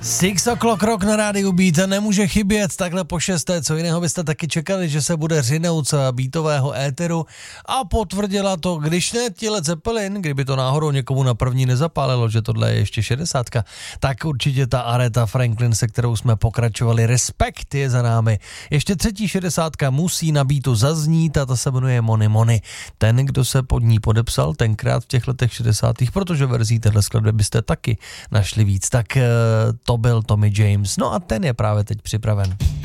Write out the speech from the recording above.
6 o'clock rock na rádiu Beat nemůže chybět takhle po 6. Co jiného byste taky čekali, že se bude řinout z beatového éteru a potvrdila to, když ne Led Zeppelin, kdyby to náhodou někomu na první nezapálilo, že tohle je ještě 60, tak určitě ta Aretha Franklin, se kterou jsme pokračovali, Respekt je za námi. Ještě třetí 60 musí na beatu zaznít a ta se jmenuje Money Money. Ten, kdo se pod ní podepsal tenkrát v těch letech 60, protože verzí téhle skladby byste taky našli víc, tak to byl Tommy James. No a ten je právě teď připraven.